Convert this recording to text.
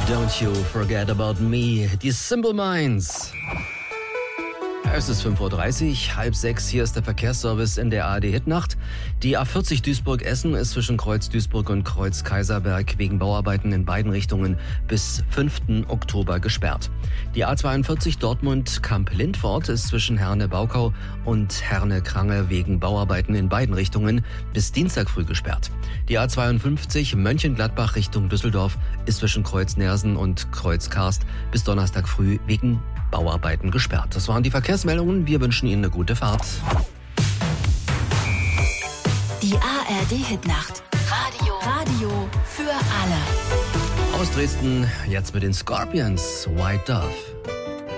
Don't you forget about me, die Simple Minds. Es ist 5:30 Uhr, halb sechs. Hier ist der Verkehrsservice in der ARD-Hitnacht. Die A40 Duisburg-Essen ist zwischen Kreuz Duisburg und Kreuz Kaiserberg wegen Bauarbeiten in beiden Richtungen bis 5. Oktober gesperrt. Die A42 Dortmund-Kamp-Lindfort ist zwischen Herne-Baukau und Herne-Krange wegen Bauarbeiten in beiden Richtungen bis Dienstag früh gesperrt. Die A52 Mönchengladbach Richtung Düsseldorf ist zwischen Kreuz Nersen und Kreuz Karst bis Donnerstag früh wegen Bauarbeiten gesperrt. Das waren die Verkehrsmeldungen. Wir wünschen Ihnen eine gute Fahrt. Die ARD-Hitnacht. Radio für alle. Aus Dresden jetzt mit den Scorpions, White Dove.